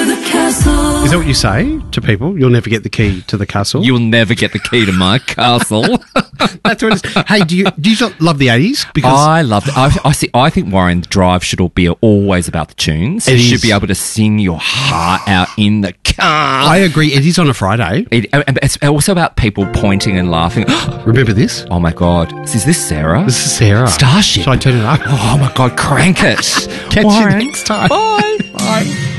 the castle. Is that what you say to people? You'll never get the key to the castle? You'll never get the key to my castle. That's what it is. Hey, do you love the 80s? Because I love it. I think Warren Drive should be always about the tunes. It You should is. be able to sing your heart out in the car. I agree. It is on a Friday. It's also about people pointing and laughing. Remember this? Oh my God. Is this Sarah? This is Sarah. Starship. Shall I turn it up? Oh my God, crank it. Catch Warren. you next time. Bye. Bye.